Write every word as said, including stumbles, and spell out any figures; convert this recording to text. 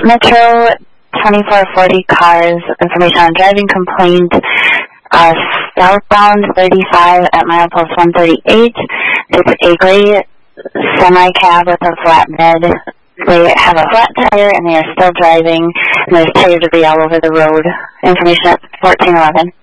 Metro twenty-four forty cars, information on driving complaint, uh, southbound thirty-five at milepost one thirty-eight. It's a gray semi-cab with a flatbed. They have a flat tire and they are still driving, and there's tire debris all over the road. Information at fourteen eleven.